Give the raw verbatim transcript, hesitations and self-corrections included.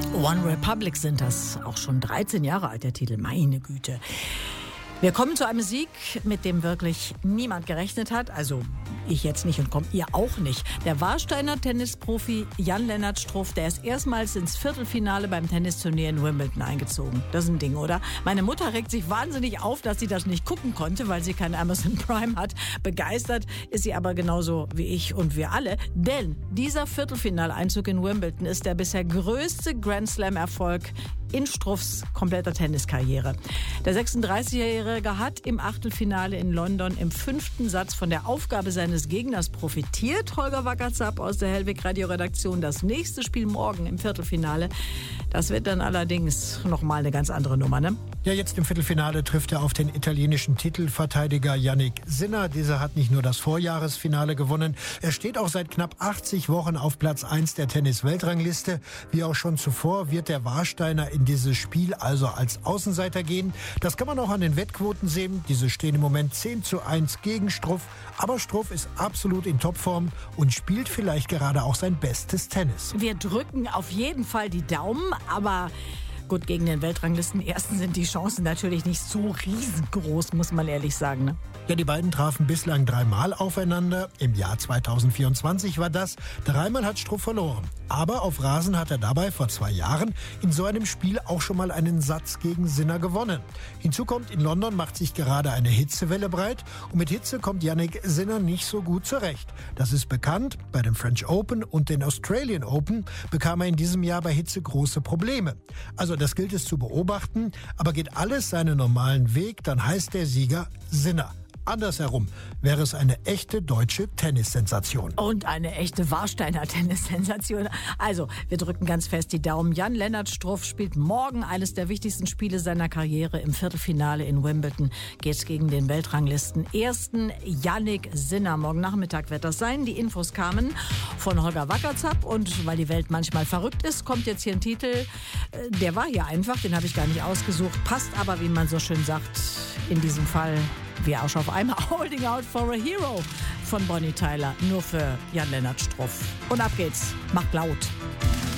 One Republic sind das. Auch schon dreizehn Jahre alt, der Titel. Meine Güte. Wir kommen zu einem Sieg, mit dem wirklich niemand gerechnet hat. Also ich jetzt nicht und kommt ihr auch nicht. Der Warsteiner Tennisprofi Jan-Lennart Struff, der ist erstmals ins Viertelfinale beim Tennisturnier in Wimbledon eingezogen. Das ist ein Ding, oder? Meine Mutter regt sich wahnsinnig auf, dass sie das nicht gucken konnte, weil sie kein Amazon Prime hat. Begeistert ist sie aber genauso wie ich und wir alle. Denn dieser Viertelfinaleinzug in Wimbledon ist der bisher größte Grand Slam-Erfolg in Struffs kompletter Tenniskarriere. Der sechsunddreißigjährige hat im Achtelfinale in London im fünften Satz von der Aufgabe seines Gegners profitiert. Holger Wackerzapp aus der Hellwig Radio-Redaktion. Das nächste Spiel morgen im Viertelfinale, das wird dann allerdings nochmal eine ganz andere Nummer, ne? Ja, jetzt im Viertelfinale trifft er auf den italienischen Titelverteidiger Jannik Sinner. Dieser hat nicht nur das Vorjahresfinale gewonnen, er steht auch seit knapp achtzig Wochen auf Platz eins der Tennis-Weltrangliste. Wie auch schon zuvor wird der Warsteiner in dieses Spiel also als Außenseiter gehen. Das kann man auch an den Wettquoten sehen. Diese stehen im Moment zehn zu eins gegen Struff. Aber Struff ist absolut in Topform und spielt vielleicht gerade auch sein bestes Tennis. Wir drücken auf jeden Fall die Daumen, aber gut, gegen den Weltranglisten-Ersten sind die Chancen natürlich nicht so riesengroß, muss man ehrlich sagen, ne? Ja, die beiden trafen bislang dreimal aufeinander. Im Jahr zweitausendvierundzwanzig war das. Dreimal hat Struff verloren. Aber auf Rasen hat er dabei vor zwei Jahren in so einem Spiel auch schon mal einen Satz gegen Sinner gewonnen. Hinzu kommt, in London macht sich gerade eine Hitzewelle breit. Und mit Hitze kommt Jannik Sinner nicht so gut zurecht. Das ist bekannt. Bei den French Open und den Australian Open bekam er in diesem Jahr bei Hitze große Probleme. Also das gilt es zu beobachten. Aber geht alles seinen normalen Weg, dann heißt der Sieger Sinner. Andersherum wäre es eine echte deutsche Tennissensation. Und eine echte Warsteiner Tennissensation. Also, wir drücken ganz fest die Daumen. Jan-Lennart Struff spielt morgen eines der wichtigsten Spiele seiner Karriere. Im Viertelfinale in Wimbledon geht's gegen den Weltranglisten Ersten Jannik Sinner. Morgen Nachmittag wird das sein. Die Infos kamen von Holger Wackerzapp. Und weil die Welt manchmal verrückt ist, kommt jetzt hier ein Titel. Der war hier einfach, den habe ich gar nicht ausgesucht. Passt aber, wie man so schön sagt, in diesem Fall wie Arsch auf einmal. Holding Out for a Hero von Bonnie Tyler. Nur für Jan-Lennart Struff. Und ab geht's. Macht laut.